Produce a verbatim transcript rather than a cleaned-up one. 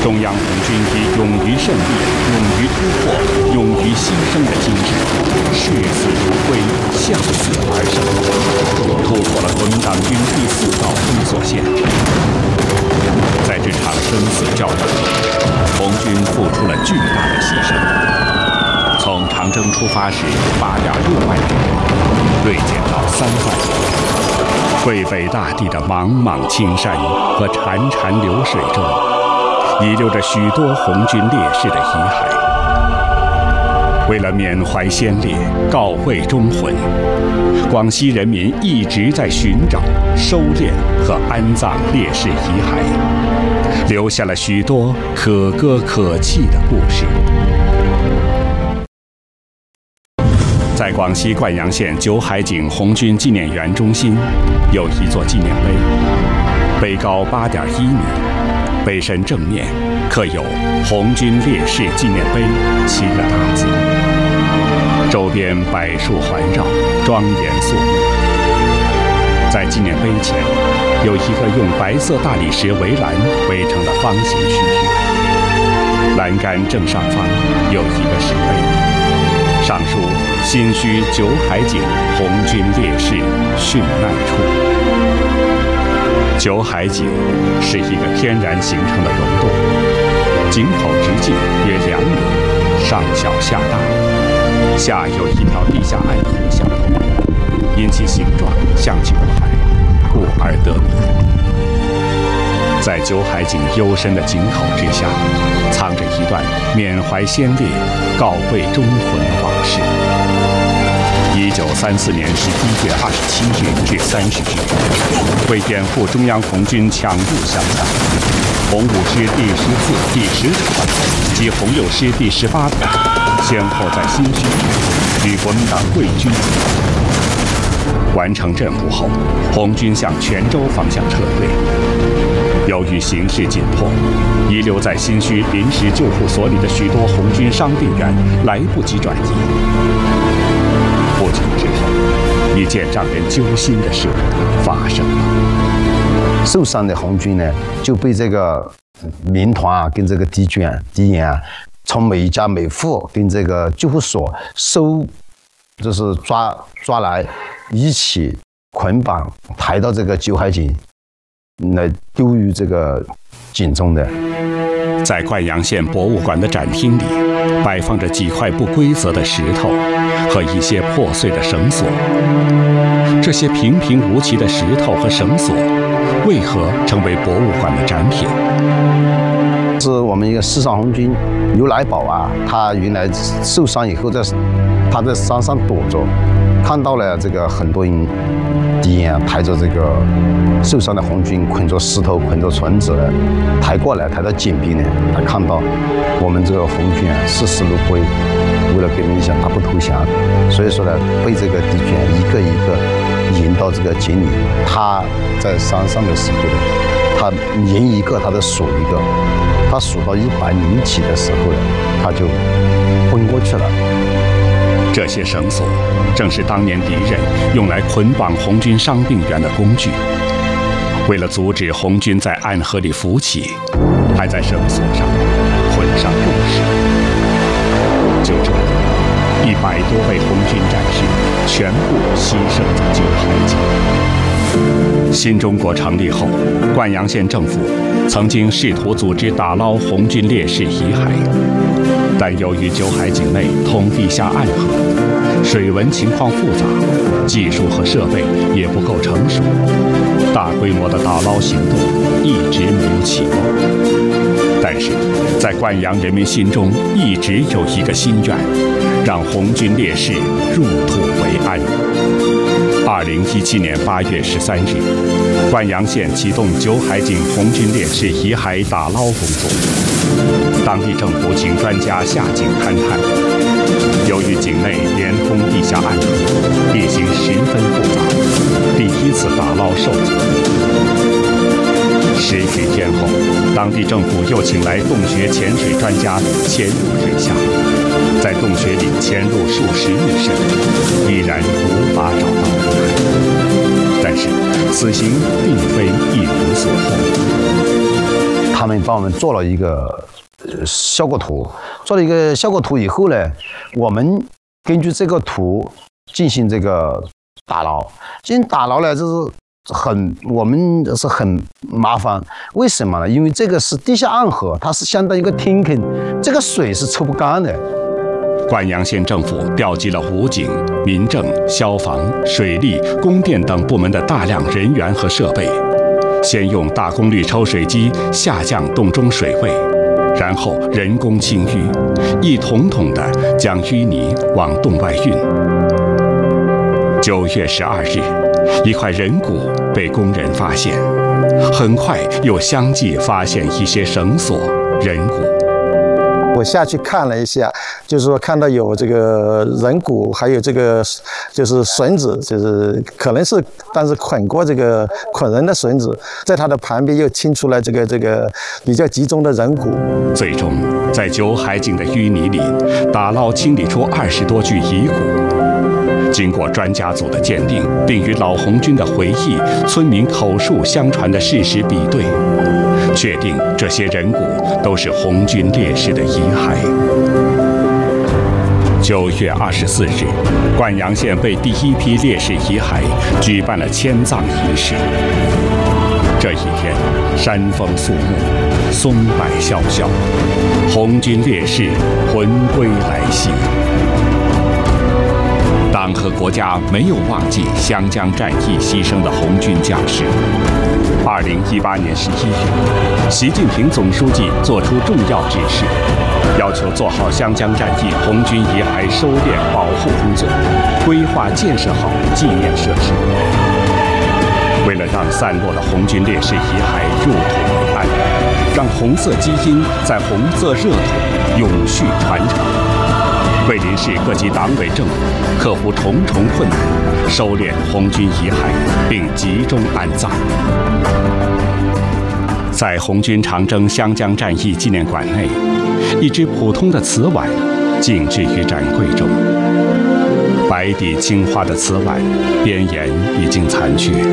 中央红军以勇于胜利、勇于突破、勇于牺牲的精神，视死如归，向死而生，突破了国民党军第四道封锁线。在这场生死较量中，红军付出了巨大的牺牲。从长征出发时八点六万人，锐减到三万人。桂北大地的莽莽青山和潺潺流水中，遗留着许多红军烈士的遗骸。为了缅怀先烈，告慰忠魂，广西人民一直在寻找、收敛和安葬烈士遗骸，留下了许多可歌可泣的故事。在广西灌阳县九海井红军纪念园中心，有一座纪念碑，碑高八点一米，碑身正面刻有“红军烈士纪念碑”七个大字，周边柏树环绕，庄严肃穆。在纪念碑前，有一个用白色大理石围栏围成的方形区域，栏杆正上方有一个石碑，上书“新墟九海井红军烈士殉难处”。九海井是一个天然形成的溶洞，井口直径约两米，上小下大，下有一条地下暗河相通，因其形状像九海，故而得名。在九海井幽深的井口之下，藏着一段缅怀先烈、告慰忠魂的往事。一九三四年十一月二十七日至三十日，为掩护中央红军抢入湘潭，红五师第十四、第十九团及红六师第十八团先后在新墟与国民党会军。完成任务后，红军向泉州方向撤退。由于形势紧迫，遗留在新墟临时救护所里的许多红军伤病员来不及转移。不久之后，一件让人揪心的事发生了。 受伤的红军呢，就被这个民团啊，跟这个敌军、敌人啊，从每家每户跟这个救护所收，就是抓抓来，一起捆绑抬到这个九海井，来丢于这个井中的。 在灌阳县博物馆的展厅里，摆放着几块不规则的石头和一些破碎的绳索。这些平平无奇的石头和绳索，为何成为博物馆的展品？ 是我们一个四上红军刘来宝啊，他原来受伤以后在他在山上躲着，看到了这个很多人敌人抬着这个受伤的红军，捆着石头、捆着绳子抬过来，抬到井边呢。他看到我们这个红军啊视死如归，为了革命理想，他不投降，所以说呢，被这个敌军一个一个引到这个井里。他在山上的时候呢，他引一个，他就数一个，他数到一百零几的时候呢，他就昏过去了。 这些绳索正是当年敌人用来捆绑红军伤病员的工具。为了阻止红军在暗河里浮起，还在绳索上捆上肉石。就这样，一百多位红军战士全部牺牲在九海井。新中国成立后，灌阳县政府曾经试图组织打捞红军烈士遗骸，但由于九海井内通地下暗河，水文情况复杂，技术和设备也不够成熟，大规模的打捞行动一直没有启动。但是，在灌阳人民心中一直有一个心愿，让红军烈士入土为安。二零一七年八月十三日，灌阳县启动九海井红军烈士遗骸打捞工作。当地政府请专家下井勘探，由于井内连通地下暗河，地形十分复杂，第一次打捞受阻。十余天后，当地政府又请来洞穴潜水专家潜入水下，在洞穴里潜入数十米深，依然无法找到遗骸。但是，此行并非一无所获。 他他们帮我们做了一个效果图，做了一个效果图以后呢，我们根据这个图进行这个打捞。进行打捞呢，就是很我们是很麻烦。为什么呢？因为这个是地下暗河，它是相当于一个天坑，这个水是抽不干的。 灌阳县政府调集了武警、民政、消防、水利、供电等部门的大量人员和设备，先用大功率抽水机下降洞中水位，然后人工清淤，一桶桶地将淤泥往洞外运。九月十二日，一块人骨被工人发现，很快又相继发现一些绳索、人骨。 我下去看了一下，就是说看到有这个人骨，还有这个就是绳子，就是可能是当时捆过这个捆人的绳子，在它的旁边又清出来这个这个比较集中的人骨。 最终，在九海井的淤泥里打捞清理出二十多具遗骨。经过专家组的鉴定，并与老红军的回忆、村民口述相传的事实比对，确定这些人骨都是红军烈士的遗骸。九月二十四日，灌阳县为第一批烈士遗骸举办了迁葬仪式。这一天，山风肃穆，松柏萧萧，红军烈士魂归来袭。党和国家没有忘记湘江战役牺牲的红军将士。二零一八年十一月，习近平总书记作出重要指示，要求做好湘江战役红军遗骸收敛保护工作，规划建设好纪念设施。为了让散落的红军烈士遗骸入土为安，让红色基因在红色热土永续传承，桂林市各级党委政府克服重重困难，收敛红军遗骸，并集中安葬。在红军长征湘江战役纪念馆内，一只普通的瓷碗静置于展柜中。白底青花的瓷碗边沿已经残缺，